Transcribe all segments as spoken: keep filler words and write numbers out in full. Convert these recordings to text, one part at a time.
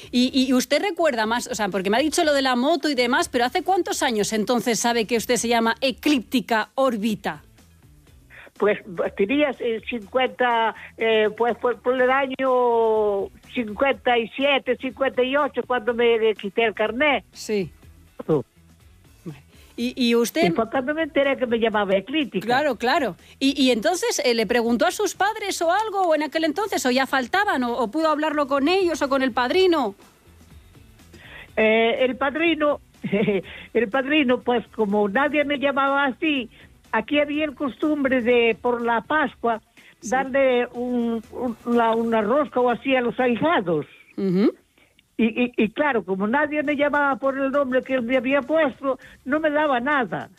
Y, y usted recuerda más, o sea, porque me ha dicho lo de la moto y demás, pero ¿hace cuántos años entonces sabe que usted se llama Eclíptica Orbita? Pues tenía cincuenta, eh, pues por, por el año cincuenta y siete, cincuenta y ocho, cuando me quité el carnet. Sí. Y, y usted... Y fue cuando me enteré que me llamaba Eclíptica. Claro, claro. Y, y entonces, eh, ¿le preguntó a sus padres o algo o en aquel entonces? ¿O ya faltaban? ¿O, o pudo hablarlo con ellos o con el padrino? Eh, el padrino, el padrino, pues como nadie me llamaba así, aquí había el costumbre de, por la Pascua, sí, darle un, un, una, una rosca o así a los ahijados. Uh-huh. Y, y, y claro, como nadie me llamaba por el nombre que él me había puesto, no me daba nada.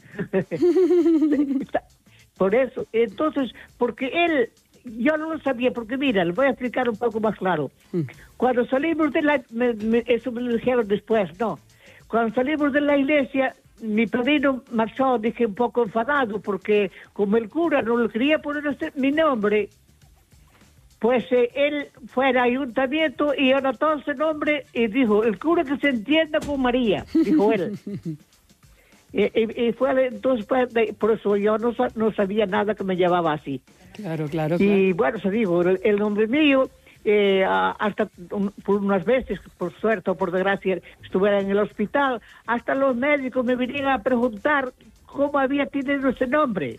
Por eso, entonces, porque él, yo no lo sabía, porque mira, le voy a explicar un poco más claro. Mm. Cuando salimos de la, me, me, eso me lo dijeron después, no. Cuando salimos de la iglesia, mi padrino marchó, dije, un poco enfadado, porque como el cura no le quería poner este, mi nombre, pues eh, él fue al ayuntamiento y anotó ese nombre y dijo, el cura que se entienda con María, dijo él. y, y, y fue entonces, pues, por eso yo no, no sabía nada que me llamaba así. Claro, claro, claro. Y bueno, se digo, el, el nombre mío, eh, hasta un, por unas veces, por suerte o por desgracia, estuve en el hospital, hasta los médicos me vinieron a preguntar cómo había tenido ese nombre.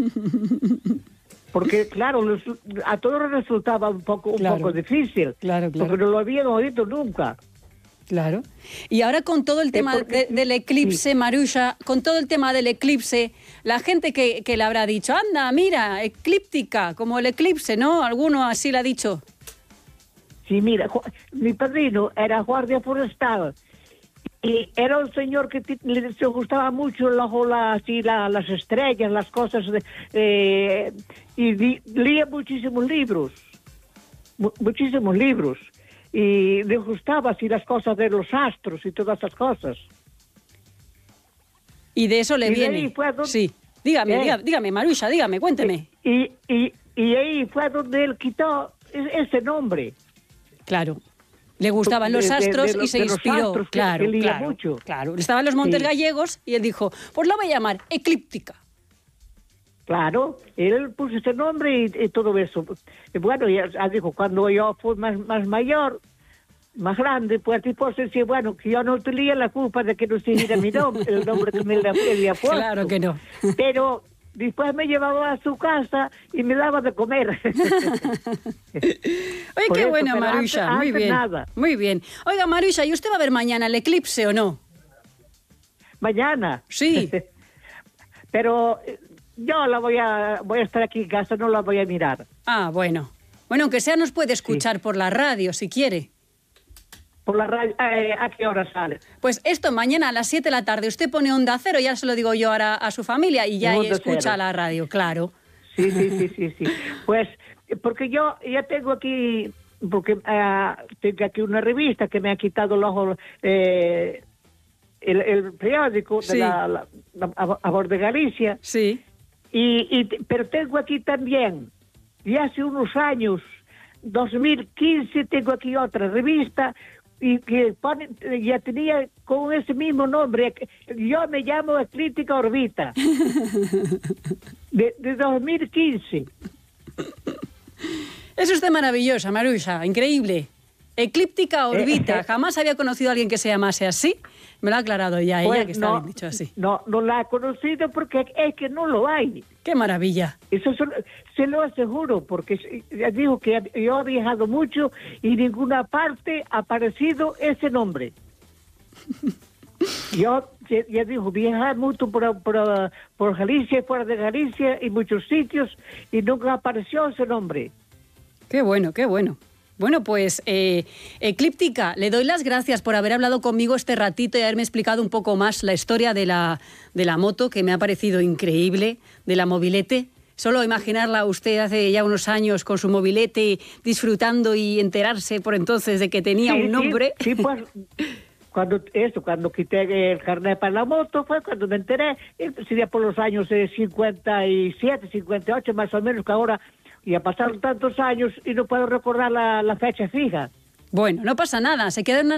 Porque, claro, los, a todos les resultaba un poco, un claro, poco difícil. Claro, claro. Porque no lo habían oído nunca. Claro. Y ahora con todo el tema porque, de, del eclipse, sí, Maruxa, con todo el tema del eclipse, la gente que, que le habrá dicho, anda, mira, eclíptica, como el eclipse, ¿no? ¿Alguno así le ha dicho? Sí, mira, mi padrino era guardia forestal. Y era un señor que le gustaba mucho la, la, así, la, las estrellas, las cosas, de, eh, y di, leía muchísimos libros, mu muchísimos libros, y le gustaba así las cosas de los astros y todas esas cosas. Y de eso le y viene. Donde, sí, dígame, ¿eh? dígame, dígame, Maruxa, dígame, cuénteme. Y, y, y ahí fue donde él quitó ese nombre. Claro. Le gustaban los astros de, de, de, y se inspiró. Astros, claro, que claro, mucho. claro. Estaban los montes, sí, gallegos y él dijo, pues la voy a llamar Eclíptica. Claro, él puso ese nombre y, y todo eso. Y bueno, ya dijo, cuando yo fui más, más mayor, más grande, pues tipo se decía, bueno, que yo no tenía la culpa de que no siguiera mi nombre, el nombre que me había puesto. Claro que no. Pero después me llevaba a su casa y me daba de comer. Oye, qué eso, buena, Maruxa. Muy bien. Nada. Muy bien. Oiga, Maruxa, ¿y usted va a ver mañana el eclipse o no? ¿Mañana? Sí. Pero yo la voy a, voy a estar aquí en casa, no la voy a mirar. Ah, bueno. Bueno, aunque sea nos puede escuchar sí. por la radio, si quiere. Por la radio, eh, ¿a qué hora sale? Pues esto, mañana a las siete de la tarde, usted pone Onda Cero, ya se lo digo yo ahora a su familia, y ya ahí escucha cero. La radio, claro. Sí, sí, sí, sí, sí. Pues, porque yo ya tengo aquí, porque uh, tengo aquí una revista que me ha quitado el ojo, eh, el, el periódico sí. de la, la, la, a, a Voz de Galicia. Sí. Y, y, pero tengo aquí también, y hace unos años, dos mil quince, tengo aquí otra revista, y que pone, ya tenía con ese mismo nombre, yo me llamo Eclíptica Orbita, de, de dos mil quince. Es usted maravillosa, Maruxa, increíble. Eclíptica Orbita, jamás había conocido a alguien que se llamase así. Me lo ha aclarado ya pues ella, que está no, bien dicho así. No, no la he conocido porque es que no lo hay. ¡Qué maravilla! Eso se, se lo aseguro, porque digo que yo he viajado mucho y en ninguna parte ha aparecido ese nombre. Yo, ya digo, viajé mucho por, por, por Galicia, fuera de Galicia, y muchos sitios, y nunca apareció ese nombre. ¡Qué bueno, qué bueno! Bueno, pues, eh, Eclíptica, le doy las gracias por haber hablado conmigo este ratito y haberme explicado un poco más la historia de la, de la moto, que me ha parecido increíble, de la mobilete. Solo imaginarla usted hace ya unos años con su mobilete disfrutando y enterarse por entonces de que tenía sí, un nombre. Sí, sí, pues, cuando, eso, cuando quité el carnet para la moto fue cuando me enteré, sería por los años eh, cincuenta y siete, cincuenta y ocho más o menos, que ahora... Ya pasaron tantos años y no puedo recordar la, la fecha fija. Bueno, no pasa nada, se queda en una